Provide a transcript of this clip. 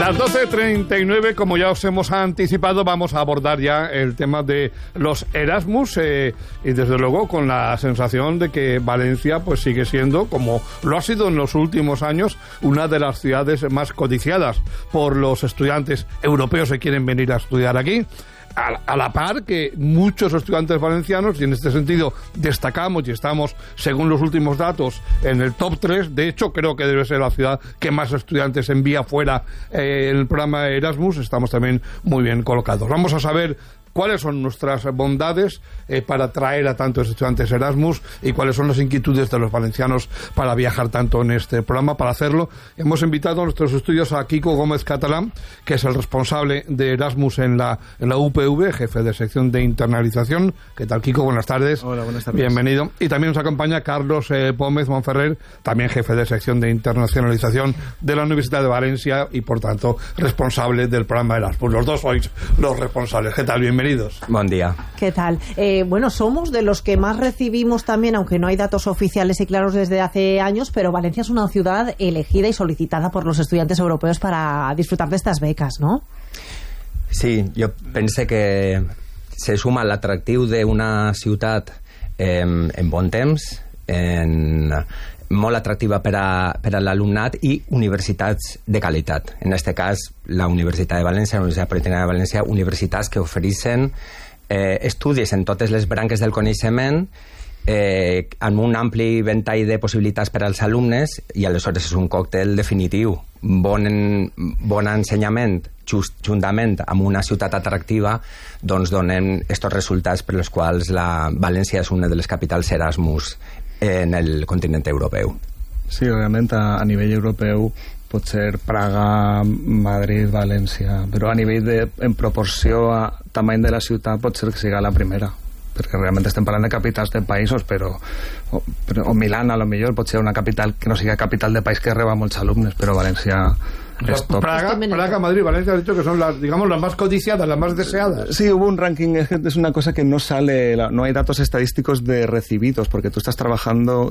Las 12:39, como ya os hemos anticipado, vamos a abordar ya el tema de los Erasmus y desde luego con la sensación de que Valencia pues sigue siendo, como lo ha sido en los últimos años, una de las ciudades más codiciadas por los estudiantes europeos que quieren venir a estudiar aquí. A la par que muchos estudiantes valencianos, y en este sentido destacamos y estamos, según los últimos datos, en el top 3, de hecho creo que debe ser la ciudad que más estudiantes envía fuera en el programa Erasmus, estamos también muy bien colocados. Vamos a saber cuáles son nuestras bondades para traer a tantos estudiantes Erasmus y cuáles son las inquietudes de los valencianos para viajar tanto en este programa. Para hacerlo, hemos invitado a nuestros estudios a Quico Gómez Catalán, que es el responsable de Erasmus en la UPV, jefe de sección de internalización. ¿Qué tal, Quico? Buenas tardes. Hola, buenas tardes. Bienvenido. Y también nos acompaña Carlos Pómez Monferrer, también jefe de sección de internacionalización de la Universidad de Valencia y, por tanto, responsable del programa Erasmus. Los dos sois los responsables. ¿Qué tal? Bienvenidos. Buen día. ¿Qué tal? Bueno, somos de los que más recibimos también, aunque no hay datos oficiales y claros desde hace años, pero Valencia es una ciudad elegida y solicitada por los estudiantes europeos para disfrutar de estas becas, ¿no? Sí, jo pense que se suma l'atractiu d'una ciutat en bon temps, molt atractiva per a l'alumnat i universitats de qualitat. En aquest cas, la Universitat de València, la Universitat Politècnica de València, universitats que ofereixen estudis en totes les branques del coneixement amb un ampli ventall de possibilitats per als alumnes i aleshores és un còctel definitiu. Bon ensenyament juntament amb una ciutat atractiva, doncs donen aquests resultats per als quals la València és una de les capitals Erasmus en el continent europeu. Sí, realment a nivell europeu pot ser Praga, Madrid, València, però a nivell en proporció a tamany de la ciutat pot ser que siga la primera, perquè realment estem parlant de capitals de països, o Milán a lo millor pot ser una capital que no siga capital de país que reba molts alumnes, però València es top. Praga, Madrid, Valencia, has dicho que son las más codiciadas, las más deseadas. Sí, hubo un ranking, es una cosa que no sale, no hay datos estadísticos de recibidos, porque tú estás trabajando